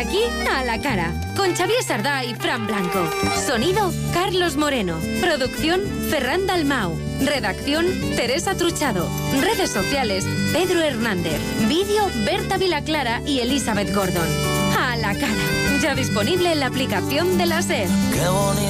aquí, a la cara, con Xavier Sardá y Fran Blanco. Sonido, Carlos Moreno. Producción, Ferran Dalmau. Redacción, Teresa Truchado. Redes sociales, Pedro Hernández. Vídeo, Berta Vilaclara y Elizabeth Gordon. A la cara, ya disponible en la aplicación de la SER.